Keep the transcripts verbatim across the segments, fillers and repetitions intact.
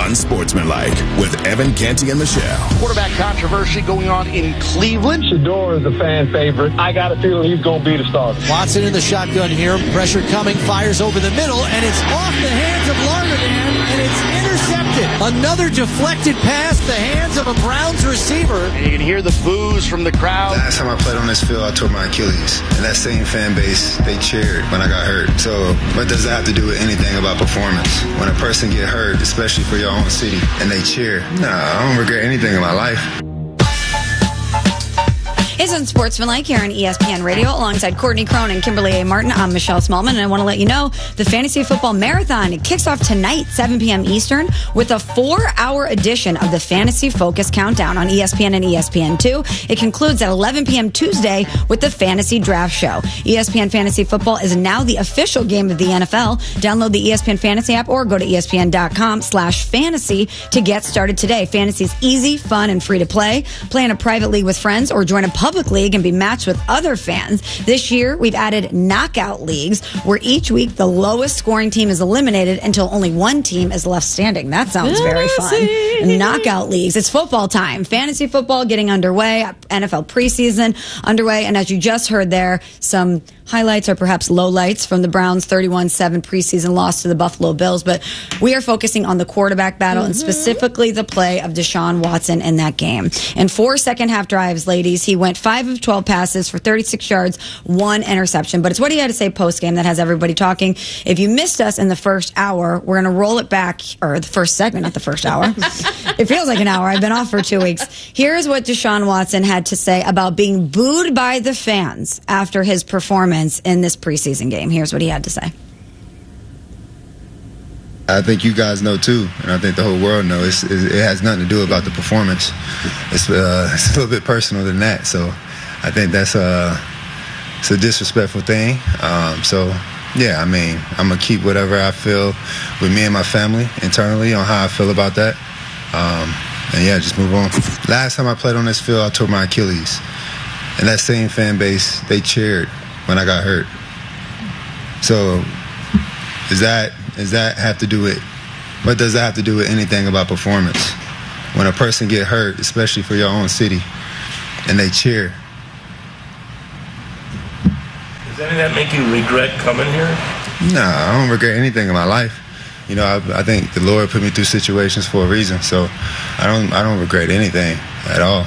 Unsportsmanlike with Evan Canty and Michelle. Quarterback controversy going on in Cleveland. Shedeur is a fan favorite. I got a feeling he's going to be the starter. Watson in the shotgun here. Pressure coming. Fires over the middle, and it's off the hands of Larnedin, and it's intercepted. Another deflected pass, the hands of a Browns receiver. And you can hear the boos from the crowd. Last time I played on this field, I tore my Achilles. And that same fan base, they cheered when I got hurt. So what does that have to do with anything about performance? When a person get hurt, especially for your own city, and they cheer, nah, I don't regret anything in my life. It's Unsportsmanlike here on E S P N Radio alongside Courtney Crone and Kimberly A. Martin. I'm Michelle Smallman, and I want to let you know the Fantasy Football Marathon, it kicks off tonight, seven p.m. Eastern, with a four-hour edition of the Fantasy Focus Countdown on E S P N and E S P N two. It concludes at eleven p.m. Tuesday with the Fantasy Draft Show. E S P N Fantasy Football is now the official game of the N F L. Download the E S P N Fantasy app or go to espn.com slash fantasy to get started today. Fantasy is easy, fun, and free to play. Play in a private league with friends or join a public league and be matched with other fans. This year, we've added knockout leagues where each week the lowest scoring team is eliminated until only one team is left standing. That sounds very fun. Knockout leagues. It's football time. Fantasy football getting underway. N F L preseason underway. And as you just heard there, some highlights or perhaps lowlights from the Browns' thirty-one seven preseason loss to the Buffalo Bills. But we are focusing on the quarterback battle mm-hmm. and specifically the play of Deshaun Watson in that game. In four second half drives, ladies, he went five of twelve passes for thirty-six yards, one interception. But it's what he had to say post game that has everybody talking. If you missed us in the first hour, we're going to roll it back, or the first segment, not the first hour. It feels like an hour. I've been off for two weeks. Here's what Deshaun Watson had to say about being booed by the fans after his performance in this preseason game. Here's what he had to say. I think you guys know too, and I think the whole world knows, it's, it has nothing to do about the performance. It's, uh, it's a little bit personal than that. So I think that's a, it's a disrespectful thing. Um, so, yeah, I mean, I'm going to keep whatever I feel with me and my family internally on how I feel about that. Um, and, yeah, just move on. Last time I played on this field, I tore my Achilles. And that same fan base, they cheered when I got hurt. So is that does that have to do with, what does that have to do with anything about performance? When a person get hurt, especially for your own city, and they cheer. Does any of that make you regret coming here? No, I don't regret anything in my life. You know, I, I think the Lord put me through situations for a reason, so I don't I don't regret anything at all.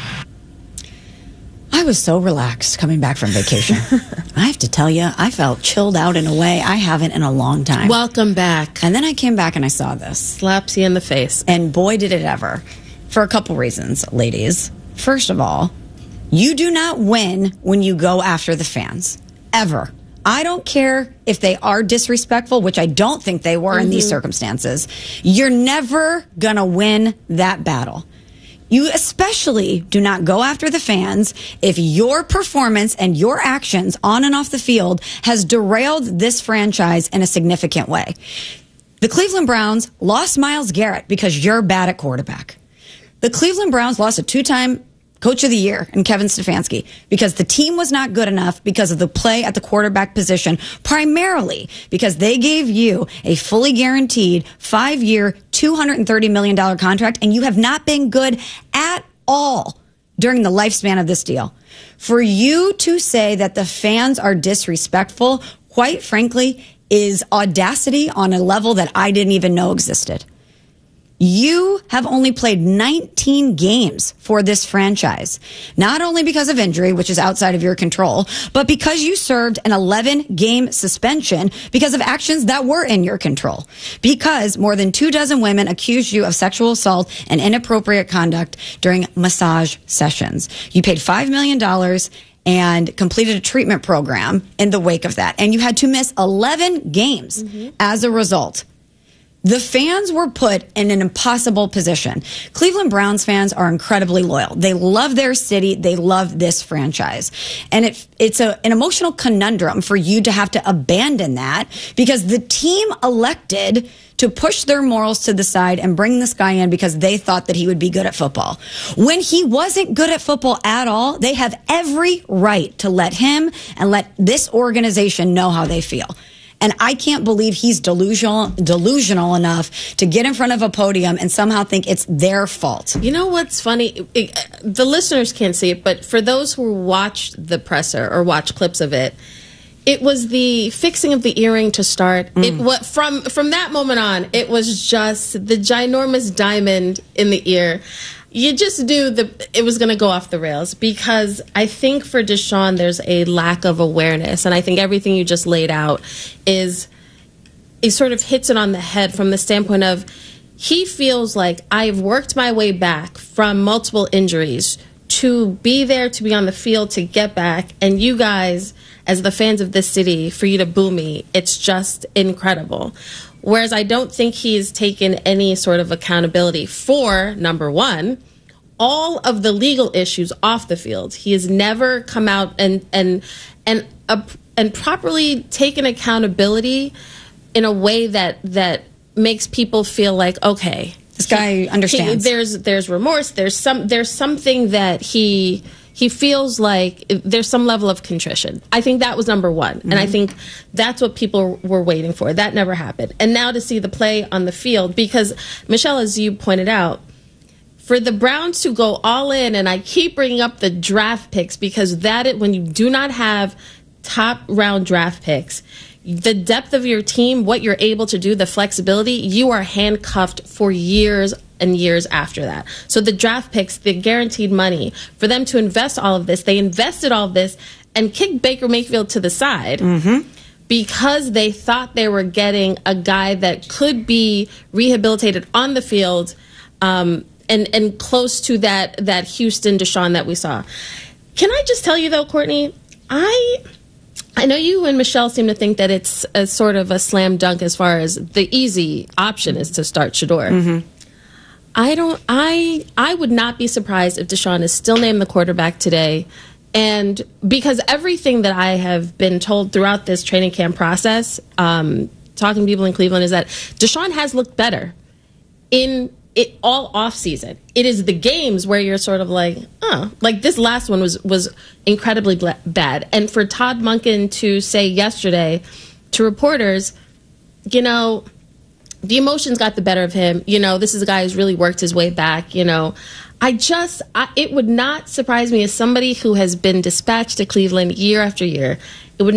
I was so relaxed coming back from vacation. I have to tell you, I felt chilled out in a way I haven't in a long time. Welcome back. And then I came back and I saw this. Slaps you in the face. And boy, did it ever. For a couple reasons, ladies. First of all, you do not win when you go after the fans. Ever. I don't care if they are disrespectful, which I don't think they were mm-hmm. in these circumstances. You're never going to win that battle. You especially do not go after the fans if your performance and your actions on and off the field has derailed this franchise in a significant way. The Cleveland Browns lost Myles Garrett because you're bad at quarterback. The Cleveland Browns lost a two-time Coach of the Year in Kevin Stefanski because the team was not good enough because of the play at the quarterback position, primarily because they gave you a fully guaranteed five-year, two hundred thirty million dollars contract, and you have not been good at all during the lifespan of this deal. For you to say that the fans are disrespectful, quite frankly, is audacity on a level that I didn't even know existed. You have only played nineteen games for this franchise, not only because of injury, which is outside of your control, but because you served an eleven game suspension because of actions that were in your control. Because more than two dozen women accused you of sexual assault and inappropriate conduct during massage sessions. You paid five million dollars and completed a treatment program in the wake of that. And you had to miss eleven games mm-hmm. as a result. The fans were put in an impossible position. Cleveland Browns fans are incredibly loyal. They love their city. They love this franchise. And it, it's a, an emotional conundrum for you to have to abandon that because the team elected to push their morals to the side and bring this guy in because they thought that he would be good at football. When he wasn't good at football at all, they have every right to let him and let this organization know how they feel. And I can't believe he's delusional, delusional enough to get in front of a podium and somehow think it's their fault. You know what's funny? It, the listeners can't see it, but for those who watched the presser or watched clips of it, it was the fixing of the earring to start. Mm. It what from from that moment on, it was just the ginormous diamond in the ear. You just knew the it was going to go off the rails, because I think for Deshaun there's a lack of awareness, and I think everything you just laid out is it sort of hits it on the head from the standpoint of he feels like I've worked my way back from multiple injuries to be there, to be on the field, to get back, and you guys, as the fans of this city, for you to boo me, it's just incredible. Whereas I don't think he's taken any sort of accountability for, number one, all of the legal issues off the field. He has never come out and and and uh, and properly taken accountability in a way that that makes people feel like, okay, this guy he, understands. He, there's there's remorse. There's some there's something that he. He feels like there's some level of contrition. I think that was number one. Mm-hmm. And I think that's what people were waiting for. That never happened. And now to see the play on the field, because, Michelle, as you pointed out, for the Browns to go all in, and I keep bringing up the draft picks, because that is, when you do not have top round draft picks, the depth of your team, what you're able to do, the flexibility, you are handcuffed for years and years after that. So the draft picks, the guaranteed money, for them to invest all of this, they invested all of this and kicked Baker Mayfield to the side mm-hmm. because they thought they were getting a guy that could be rehabilitated on the field um, and, and close to that, that Houston Deshaun that we saw. Can I just tell you, though, Courtney, I... I know you and Michelle seem to think that it's a sort of a slam dunk as far as the easy option is to start Shedeur. Mm-hmm. I don't. I I would not be surprised if Deshaun is still named the quarterback today, and because everything that I have been told throughout this training camp process, um, talking to people in Cleveland, is that Deshaun has looked better in it all off season. It is the games where you're sort of like, oh, like this last one was was incredibly bla- bad. And for Todd Monken to say yesterday to reporters, you know, the emotions got the better of him. You know, this is a guy who's really worked his way back. You know, I just, I, it would not surprise me as somebody who has been dispatched to Cleveland year after year. It would